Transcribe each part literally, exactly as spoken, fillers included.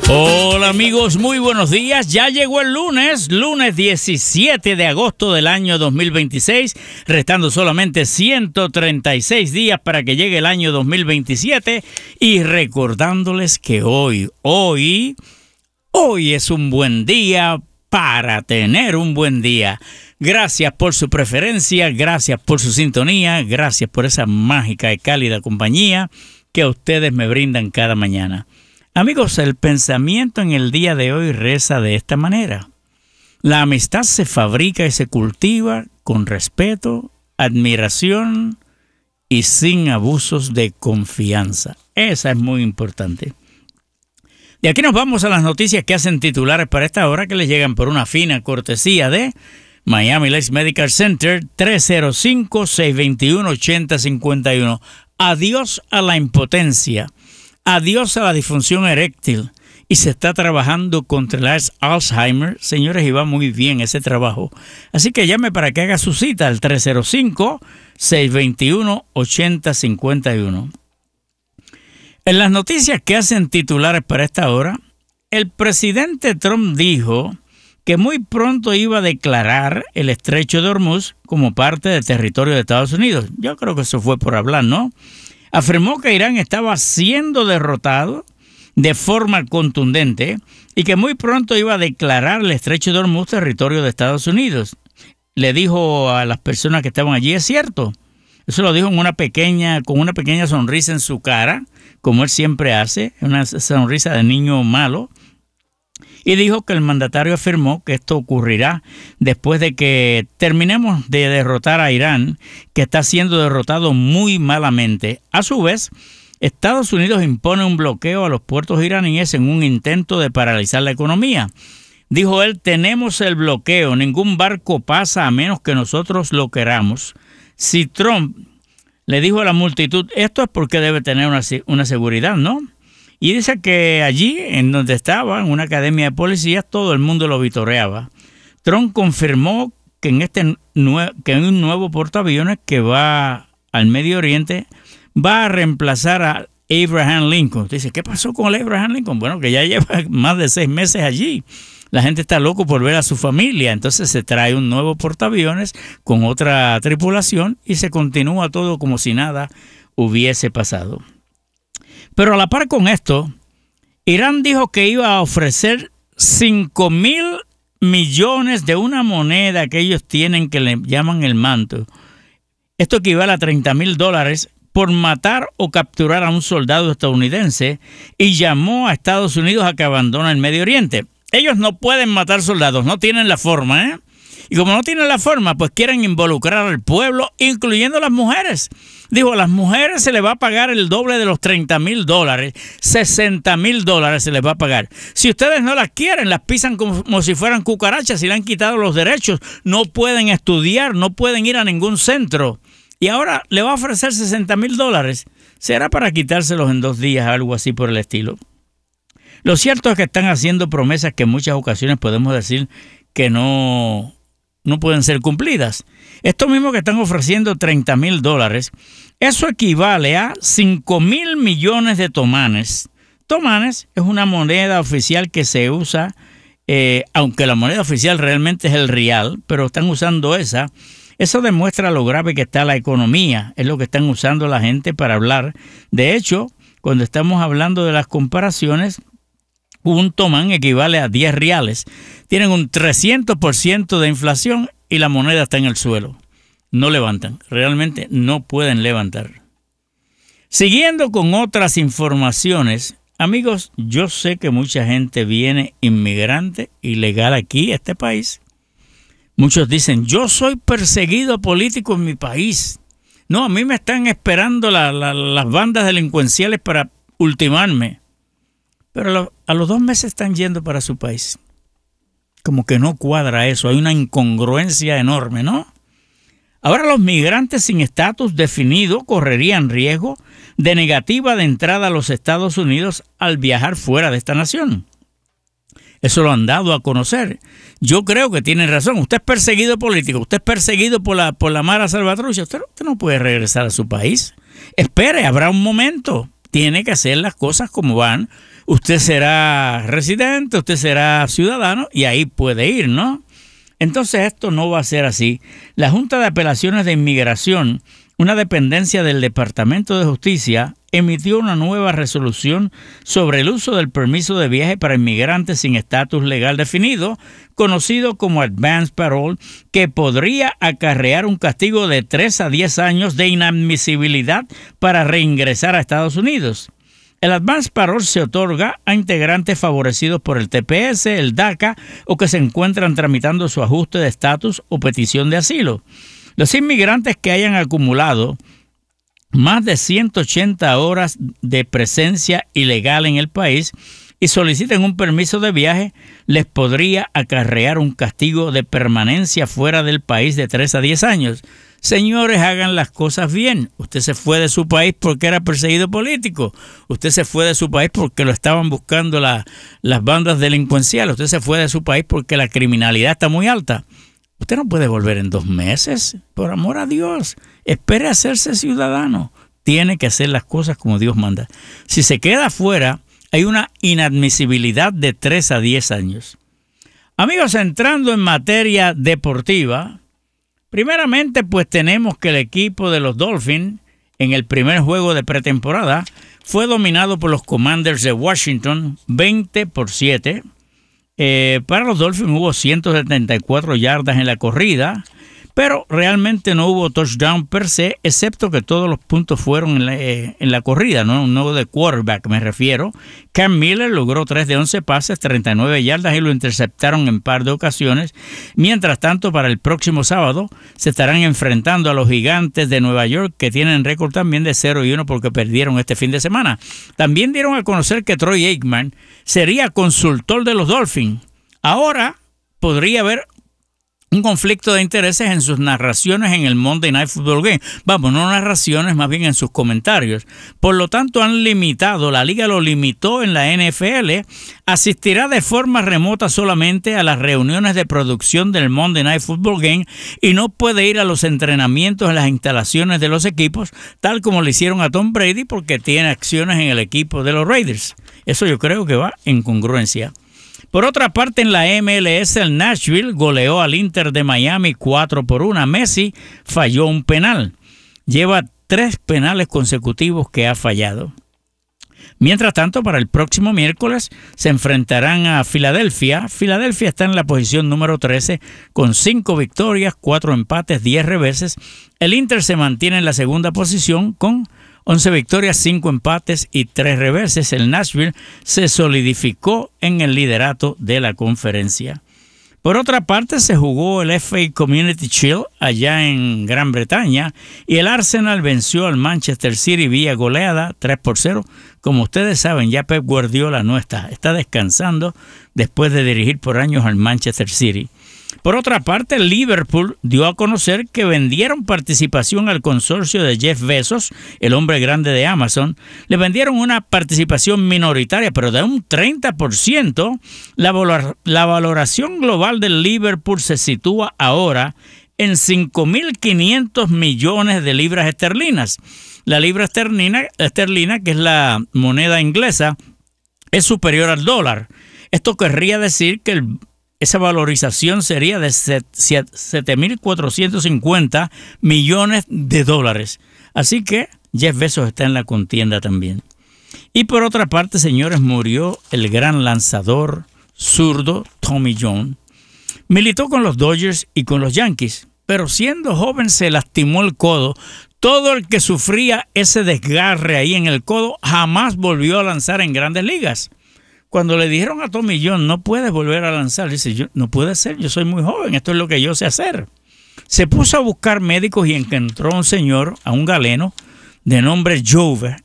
Hola amigos, muy buenos días. Ya llegó el lunes, lunes diecisiete de agosto del año dos mil veintiséis, restando solamente ciento treinta y seis días para que llegue el año dos mil veintisiete y recordándoles que hoy, hoy, hoy es un buen día para tener un buen día. Gracias por su preferencia, gracias por su sintonía, gracias por esa mágica y cálida compañía que ustedes me brindan cada mañana. Amigos, el pensamiento en el día de hoy reza de esta manera. La amistad se fabrica y se cultiva con respeto, admiración y sin abusos de confianza. Esa es muy importante. De aquí nos vamos a las noticias que hacen titulares para esta hora, que les llegan por una fina cortesía de Miami Lakes Medical Center, tres cero cinco, seis dos uno, ocho cero cinco uno. Adiós a la impotencia. Adiós a la disfunción eréctil, y se está trabajando contra el Alzheimer. Señores, y va muy bien ese trabajo. Así que llame para que haga su cita al tres cero cinco, seis dos uno, ocho cero cinco uno. En las noticias que hacen titulares para esta hora, el presidente Trump dijo que muy pronto iba a declarar el Estrecho de Hormuz como parte del territorio de Estados Unidos. Yo creo que eso fue por hablar, ¿no? Afirmó que Irán estaba siendo derrotado de forma contundente y que muy pronto iba a declarar el Estrecho de Hormuz territorio de Estados Unidos. Le dijo a las personas que estaban allí, es cierto. Eso lo dijo en una pequeña, con una pequeña sonrisa en su cara, como él siempre hace, una sonrisa de niño malo. Y dijo que el mandatario afirmó que esto ocurrirá después de que terminemos de derrotar a Irán, que está siendo derrotado muy malamente. A su vez, Estados Unidos impone un bloqueo a los puertos iraníes en un intento de paralizar la economía. Dijo él, tenemos el bloqueo, ningún barco pasa a menos que nosotros lo queramos. Si Trump le dijo a la multitud, esto es porque debe tener una, una seguridad, ¿no? Y dice que allí, en donde estaba, en una academia de policías, todo el mundo lo vitoreaba. Trump confirmó que en este nue- que en un nuevo portaaviones que va al Medio Oriente va a reemplazar a Abraham Lincoln. Dice, ¿qué pasó con el Abraham Lincoln? Bueno, que ya lleva más de seis meses allí. La gente está loco por ver a su familia. Entonces se trae un nuevo portaaviones con otra tripulación y se continúa todo como si nada hubiese pasado. Pero a la par con esto, Irán dijo que iba a ofrecer cinco mil millones de una moneda que ellos tienen que le llaman el manto. Esto equivale a treinta mil dólares por matar o capturar a un soldado estadounidense y llamó a Estados Unidos a que abandone el Medio Oriente. Ellos no pueden matar soldados, no tienen la forma, ¿eh? Y como no tienen la forma, pues quieren involucrar al pueblo, incluyendo a las mujeres. Dijo, a las mujeres se les va a pagar el doble de los treinta mil dólares, sesenta mil dólares se les va a pagar. Si ustedes no las quieren, las pisan como, como si fueran cucarachas y le han quitado los derechos. No pueden estudiar, no pueden ir a ningún centro. Y ahora le va a ofrecer sesenta mil dólares. Será para quitárselos en dos días, algo así por el estilo. Lo cierto es que están haciendo promesas que en muchas ocasiones podemos decir que no... no pueden ser cumplidas. Esto mismo que están ofreciendo treinta mil dólares, eso equivale a cinco mil millones de tomanes. Tomanes es una moneda oficial que se usa, eh, aunque la moneda oficial realmente es el rial, pero están usando esa. Eso demuestra lo grave que está la economía, es lo que están usando la gente para hablar. De hecho, cuando estamos hablando de las comparaciones, un tomán equivale a diez reales. Tienen un trescientos por ciento de inflación y la moneda está en el suelo. No levantan. Realmente no pueden levantar. Siguiendo con otras informaciones, amigos, yo sé que mucha gente viene inmigrante ilegal aquí a este país. Muchos dicen, yo soy perseguido político en mi país. No, a mí me están esperando la, la, las bandas delincuenciales para ultimarme. Pero a los dos meses están yendo para su país. Como que no cuadra eso. Hay una incongruencia enorme, ¿no? Ahora los migrantes sin estatus definido correrían riesgo de negativa de entrada a los Estados Unidos al viajar fuera de esta nación. Eso lo han dado a conocer. Yo creo que tienen razón. Usted es perseguido político. Usted es perseguido por la, por la Mara Salvatrucha. Usted, usted no puede regresar a su país. Espere, habrá un momento. Tiene que hacer las cosas como van. usted será residente, usted será ciudadano y ahí puede ir, ¿no? Entonces esto no va a ser así. La Junta de Apelaciones de Inmigración, una dependencia del Departamento de Justicia, emitió una nueva resolución sobre el uso del permiso de viaje para inmigrantes sin estatus legal definido, conocido como Advance Parole, que podría acarrear un castigo de tres a diez años de inadmisibilidad para reingresar a Estados Unidos. El Advance Parole se otorga a integrantes favorecidos por el T P S, el DACA o que se encuentran tramitando su ajuste de estatus o petición de asilo. Los inmigrantes que hayan acumulado más de ciento ochenta horas de presencia ilegal en el país y soliciten un permiso de viaje, les podría acarrear un castigo de permanencia fuera del país de tres a diez años. Señores, hagan las cosas bien. Usted se fue de su país porque era perseguido político. Usted se fue de su país porque lo estaban buscando la, las bandas delincuenciales. Usted se fue de su país porque la criminalidad está muy alta. Usted no puede volver en dos meses. Por amor a Dios, espere a hacerse ciudadano. Tiene que hacer las cosas como Dios manda. Si se queda afuera, hay una inadmisibilidad de tres a diez años. Amigos, entrando en materia deportiva, primeramente, pues tenemos que el equipo de los Dolphins en el primer juego de pretemporada fue dominado por los Commanders de Washington veinte por siete. Eh, para los Dolphins hubo ciento setenta y cuatro yardas en la corrida, pero realmente no hubo touchdown per se, excepto que todos los puntos fueron en la, eh, en la corrida, ¿no? No de quarterback me refiero. Cam Miller logró tres de once pases, treinta y nueve yardas y lo interceptaron en par de ocasiones. Mientras tanto, para el próximo sábado se estarán enfrentando a los Gigantes de Nueva York, que tienen récord también de cero y uno porque perdieron este fin de semana. También dieron a conocer que Troy Aikman sería consultor de los Dolphins. Ahora podría haber un conflicto de intereses en sus narraciones en el Monday Night Football Game. Vamos, no narraciones, más bien en sus comentarios. Por lo tanto, han limitado, la liga lo limitó en la N F L, asistirá de forma remota solamente a las reuniones de producción del Monday Night Football Game y no puede ir a los entrenamientos en las instalaciones de los equipos, tal como le hicieron a Tom Brady porque tiene acciones en el equipo de los Raiders. Eso yo creo que va en congruencia. Por otra parte, en la M L S, el Nashville goleó al Inter de Miami cuatro por uno. Messi falló un penal. Lleva tres penales consecutivos que ha fallado. Mientras tanto, para el próximo miércoles se enfrentarán a Filadelfia. Filadelfia está en la posición número trece con cinco victorias, cuatro empates, diez reveses. El Inter se mantiene en la segunda posición con once victorias, cinco empates y tres reveses. El Nashville se solidificó en el liderato de la conferencia. Por otra parte, se jugó el F A Community Shield allá en Gran Bretaña y el Arsenal venció al Manchester City vía goleada tres por cero. Como ustedes saben, ya Pep Guardiola no está, está descansando después de dirigir por años al Manchester City. Por otra parte, Liverpool dio a conocer que vendieron participación al consorcio de Jeff Bezos, el hombre grande de Amazon. Le vendieron una participación minoritaria, pero de un treinta por ciento. La, valor, la valoración global del Liverpool se sitúa ahora en cinco mil quinientos millones de libras esterlinas. La libra esterlina, esterlina, que es la moneda inglesa, es superior al dólar. Esto querría decir que el esa valorización sería de siete mil cuatrocientos cincuenta millones de dólares. Así que Jeff Bezos está en la contienda también. Y por otra parte, señores, murió el gran lanzador zurdo Tommy John. Militó con los Dodgers y con los Yankees, pero siendo joven se lastimó el codo. Todo el que sufría ese desgarre ahí en el codo jamás volvió a lanzar en Grandes Ligas. Cuando le dijeron a Tommy John, no puedes volver a lanzar, dice, yo, no puede ser, yo soy muy joven, esto es lo que yo sé hacer. Se puso a buscar médicos y encontró a un señor, a un galeno, de nombre Jove.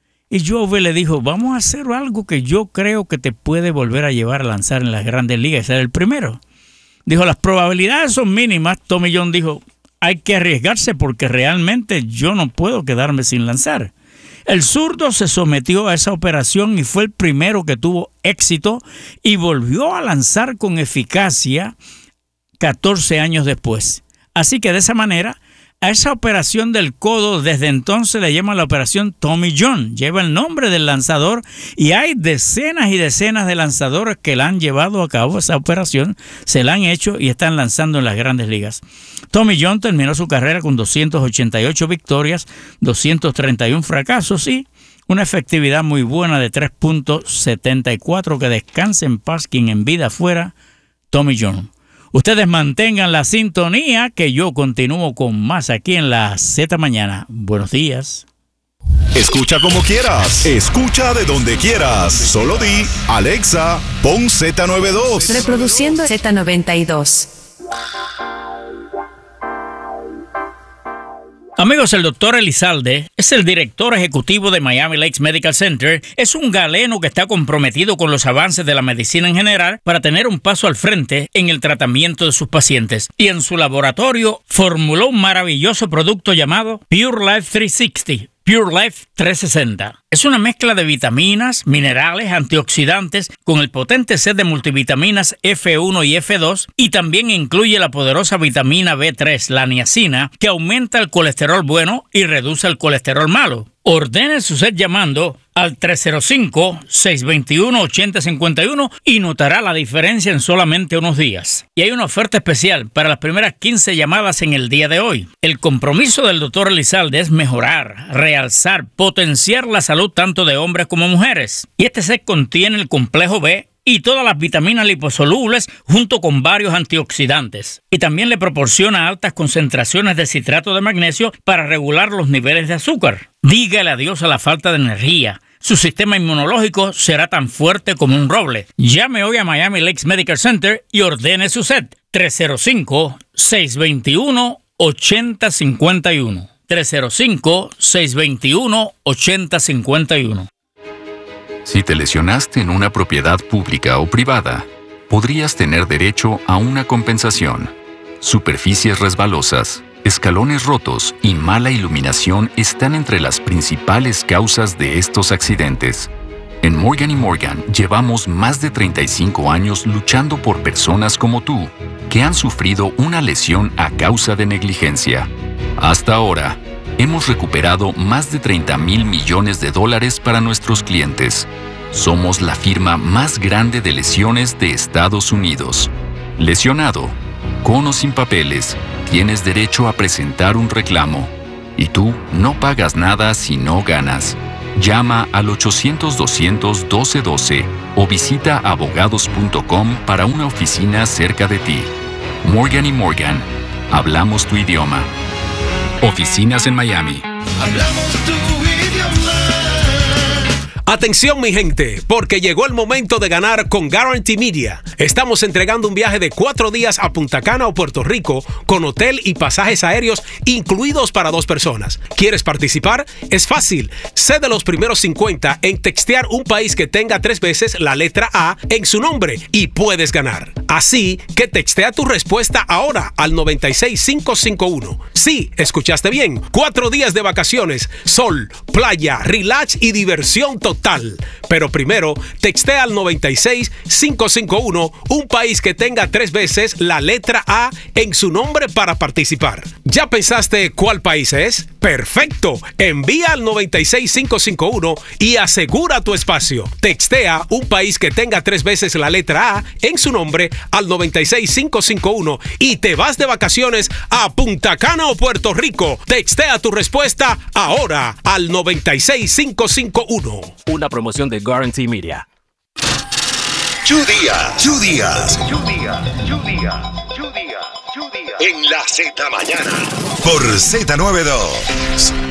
Y Jove le dijo, vamos a hacer algo que yo creo que te puede volver a llevar a lanzar en las Grandes Ligas, ser el primero. Dijo, las probabilidades son mínimas. Tommy John dijo, hay que arriesgarse porque realmente yo no puedo quedarme sin lanzar. El zurdo se sometió a esa operación y fue el primero que tuvo éxito y volvió a lanzar con eficacia catorce años después. Así que de esa manera A esa operación del codo desde entonces le llaman la operación Tommy John. Lleva el nombre del lanzador y hay decenas y decenas de lanzadores que la han llevado a cabo esa operación, se la han hecho y están lanzando en las grandes ligas. Tommy John terminó su carrera con doscientas ochenta y ocho victorias, doscientos treinta y uno fracasos y una efectividad muy buena de tres punto setenta y cuatro. Que descanse en paz quien en vida fuera Tommy John. Ustedes mantengan la sintonía que yo continúo con más aquí en la Z Mañana. Buenos días. Escucha como quieras, escucha de donde quieras. Solo di, Alexa, pon Z noventa y dos. Reproduciendo Z noventa y dos. Amigos, el doctor Elizalde es el director ejecutivo de Miami Lakes Medical Center. Es un galeno que está comprometido con los avances de la medicina en general para tener un paso al frente en el tratamiento de sus pacientes. Y en su laboratorio formuló un maravilloso producto llamado Pure Life trescientos sesenta. Pure Life trescientos sesenta. Es una mezcla de vitaminas, minerales, antioxidantes con el potente set de multivitaminas F uno y F dos y también incluye la poderosa vitamina B tres, la niacina, que aumenta el colesterol bueno y reduce el colesterol malo. Ordene su set llamando al tres cero cinco, seis dos uno, ocho cero cinco uno y notará la diferencia en solamente unos días. Y hay una oferta especial para las primeras quince llamadas en el día de hoy. El compromiso del doctor Elizalde es mejorar, realzar, potenciar la salud tanto de hombres como mujeres. Y este set contiene el complejo B y todas las vitaminas liposolubles junto con varios antioxidantes. Y también le proporciona altas concentraciones de citrato de magnesio para regular los niveles de azúcar. Dígale adiós a la falta de energía. Su sistema inmunológico será tan fuerte como un roble. Llame hoy a Miami Lakes Medical Center y ordene su set. tres cero cinco, seis dos uno, ocho cero cinco uno. tres cero cinco, seis dos uno, ocho cero cinco uno. Si te lesionaste en una propiedad pública o privada, podrías tener derecho a una compensación. Superficies resbalosas, escalones rotos y mala iluminación están entre las principales causas de estos accidentes. En Morgan y Morgan llevamos más de treinta y cinco años luchando por personas como tú, que han sufrido una lesión a causa de negligencia. Hasta ahora, hemos recuperado más de treinta mil millones de dólares para nuestros clientes. Somos la firma más grande de lesiones de Estados Unidos. Lesionado, con o sin papeles, tienes derecho a presentar un reclamo. Y tú no pagas nada si no ganas. Llama al ochocientos, doscientos, doce doce o visita abogados punto com para una oficina cerca de ti. Morgan y Morgan. Hablamos tu idioma. Oficinas en Miami. Hablamos tu idioma. Atención mi gente, porque llegó el momento de ganar con Guarantee Media. Estamos entregando un viaje de cuatro días a Punta Cana o Puerto Rico con hotel y pasajes aéreos incluidos para dos personas. ¿Quieres participar? Es fácil. Sé de los primeros cincuenta en textear un país que tenga tres veces la letra A en su nombre y puedes ganar. Así que textea tu respuesta ahora al noventa y seis cinco cinco uno. Sí, escuchaste bien. Cuatro días de vacaciones, sol, playa, relax y diversión total. Pero primero, textea al noventa y seis cinco cinco uno un país que tenga tres veces la letra A en su nombre para participar. ¿Ya pensaste cuál país es? ¡Perfecto! Envía al noventa y seis cinco cinco uno y asegura tu espacio. Textea un país que tenga tres veces la letra A en su nombre al noventa y seis cinco cinco uno y te vas de vacaciones a Punta Cana o Puerto Rico. Textea tu respuesta ahora al noventa y seis cinco cinco uno. Una promoción de Guarantee Media. Chu Díaz, Chu Díaz, Chu Díaz, Chu Díaz, Chu Díaz, Chu Díaz. en la Z Mañana por Z noventa y dos.